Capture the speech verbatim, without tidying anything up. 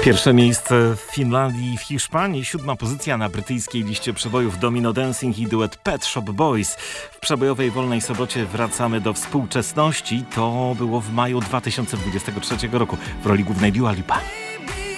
Pierwsze miejsce w Finlandii i w Hiszpanii, siódma pozycja na brytyjskiej liście przebojów Domino Dancing i duet Pet Shop Boys. W przebojowej Wolnej Sobocie wracamy do współczesności. To było w maju dwa tysiące dwudziestego trzeciego roku w roli głównej Dua Lipa.